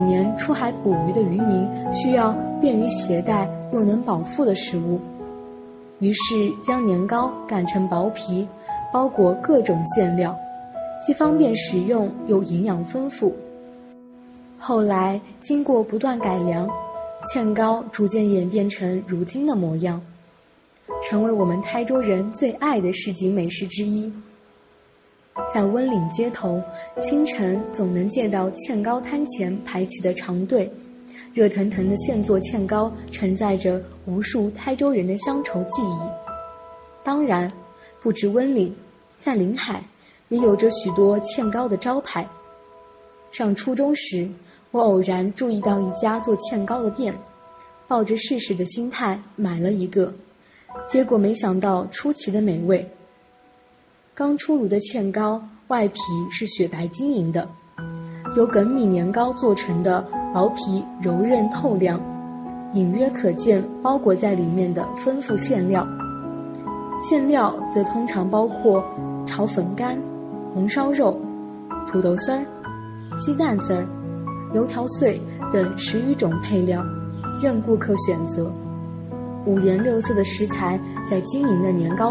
年出海捕鱼的渔民需要便于携带又能饱腹的食物，于是将年糕擀成薄皮，包裹各种馅料，既方便食用又营养丰富。后来经过不断改良，芡糕逐渐演变成如今的模样，成为我们台州人最爱的市井美食之一。在温岭街头，清晨总能见到芡糕摊前排起的长队，热腾腾的现做芡糕承载着无数台州人的乡愁记忆。当然，不止温岭，在临海也有着许多芡糕的招牌。上初中时，我偶然注意到一家做芡糕的店，抱着试试的心态买了一个，结果没想到出奇的美味。刚出炉的芡糕外皮是雪白晶莹的，由粳米年糕做成的薄皮柔韧透亮，隐约可见包裹在里面的丰富馅料。馅料则通常包括炒粉干、红烧肉、土豆丝儿、鸡蛋丝儿、油条碎等10余种配料，任顾客选择。五颜六色的食材在晶莹的年糕